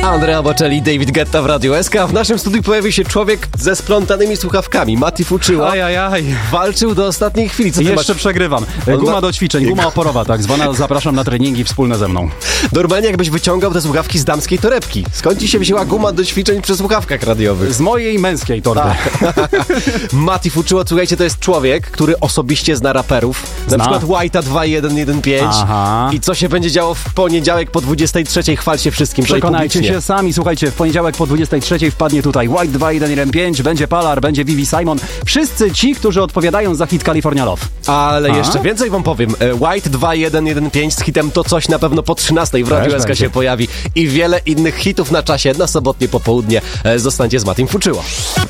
Andrea Bocelli, David Guetta w Radiu SK. W naszym studiu pojawił się człowiek ze splątanymi słuchawkami. Mati Fuczyło. Ajajaj. Walczył do ostatniej chwili. Co ty Jeszcze masz? przegrywam. Guma do ćwiczeń, guma oporowa tak zwana. Zapraszam na treningi wspólne ze mną. Normalnie jakbyś wyciągał te słuchawki z damskiej torebki. Skąd ci się wzięła guma do ćwiczeń przy słuchawkach radiowych? Z mojej męskiej torby. Mati Fuczyło, słuchajcie, to jest człowiek, który osobiście zna raperów. Na przykład White'a 2115. Aha. I co się będzie działo w poniedziałek po 23:00? Chwal się wszystkim. Przekonajcie się sami. Słuchajcie, w poniedziałek po 23:00 wpadnie tutaj White 2115, będzie Palar, będzie Vivi Simon. Wszyscy ci, którzy odpowiadają za hit California Love. Ale jeszcze więcej wam powiem. White 2115 z hitem To Coś na pewno po 13:00 w Radiu SK się pojawi. I wiele innych hitów na czasie na sobotnie popołudnie. Zostańcie z Matim Fuczyło.